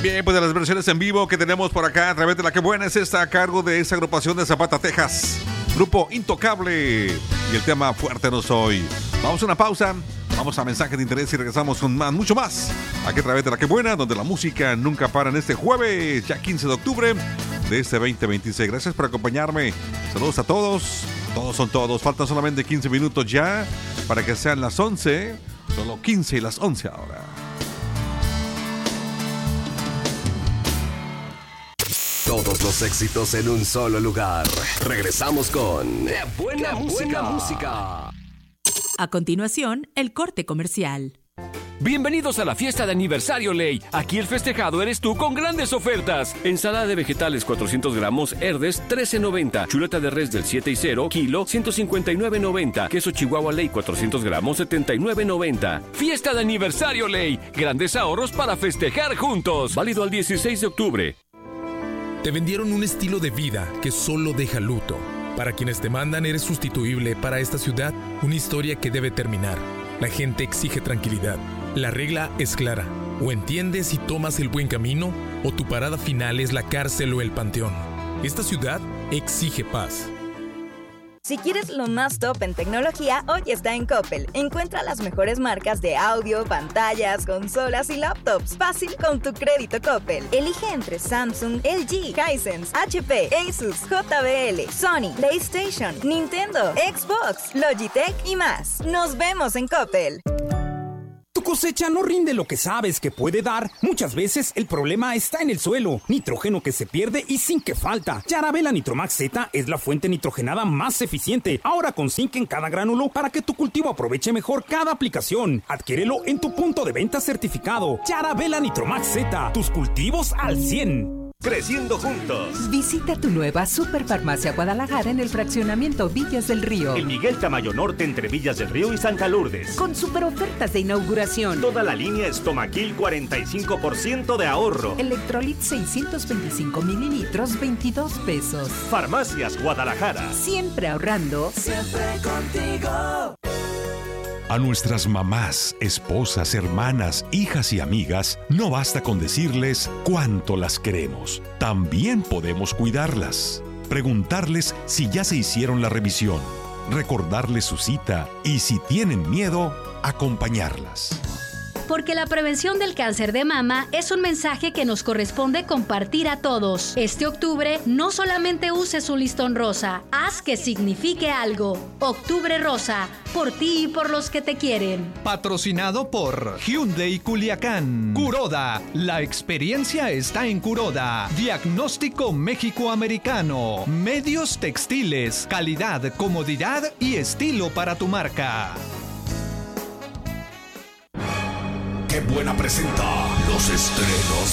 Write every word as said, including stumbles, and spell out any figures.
Bien, pues de las versiones en vivo que tenemos por acá a través de La Que Buena es esta a cargo de esa agrupación de Zapata, Texas. Grupo Intocable. Y el tema Fuerte No Soy. Vamos a una pausa. Vamos a mensajes de interés y regresamos con más, mucho más. Aquí a través de La Que Buena, donde la música nunca para en este jueves, ya quince de octubre de este veinte veintiséis. Gracias por acompañarme. Saludos a todos. Todos son todos. Faltan solamente quince minutos ya para que sean las once. Solo quince y las once ahora. Todos los éxitos en un solo lugar. Regresamos con ¡Qué buena, ¡Qué música! buena música! A continuación, el corte comercial. Bienvenidos a la fiesta de aniversario Ley. Aquí el festejado eres tú con grandes ofertas. Ensalada de vegetales cuatrocientos gramos, Herdes trece noventa. Chuleta de res del siete y cero, kilo ciento cincuenta y nueve noventa. Queso Chihuahua Ley cuatrocientos gramos, setenta y nueve noventa. Fiesta de aniversario Ley. Grandes ahorros para festejar juntos. Válido al dieciséis de octubre. Te vendieron un estilo de vida que solo deja luto. Para quienes te mandan eres sustituible. Para esta ciudad, una historia que debe terminar. La gente exige tranquilidad. La regla es clara. O entiendes y tomas el buen camino, o tu parada final es la cárcel o el panteón. Esta ciudad exige paz. Si quieres lo más top en tecnología, hoy está en Coppel. Encuentra las mejores marcas de audio, pantallas, consolas y laptops. Fácil con tu crédito Coppel. Elige entre Samsung, L G, Hisense, H P, Asus, J B L, Sony, PlayStation, Nintendo, Xbox, Logitech y más. Nos vemos en Coppel. Tu cosecha no rinde lo que sabes que puede dar. Muchas veces el problema está en el suelo. Nitrógeno que se pierde y zinc que falta. Yarabela Nitromax Z es la fuente nitrogenada más eficiente. Ahora con zinc en cada gránulo para que tu cultivo aproveche mejor cada aplicación. Adquiérelo en tu punto de venta certificado. Yarabela Nitromax Z. Tus cultivos al cien. Creciendo juntos. Visita tu nueva Superfarmacia Guadalajara en el fraccionamiento Villas del Río. En Miguel Tamayo Norte entre Villas del Río y Santa Lourdes. Con super ofertas de inauguración. Toda la línea Estomaquil cuarenta y cinco por ciento de ahorro. Electrolit seiscientos veinticinco mililitros, veintidós pesos. Farmacias Guadalajara. Siempre ahorrando. Siempre contigo. A nuestras mamás, esposas, hermanas, hijas y amigas, no basta con decirles cuánto las queremos. También podemos cuidarlas. Preguntarles si ya se hicieron la revisión. Recordarles su cita y, si tienen miedo, acompañarlas. Porque la prevención del cáncer de mama es un mensaje que nos corresponde compartir a todos. Este octubre no solamente uses un listón rosa, haz que signifique algo. Octubre Rosa, por ti y por los que te quieren. Patrocinado por Hyundai Culiacán. Kuroda, la experiencia está en Kuroda. Diagnóstico México-Americano. Medios textiles, calidad, comodidad y estilo para tu marca. Qué buena presenta los estrenos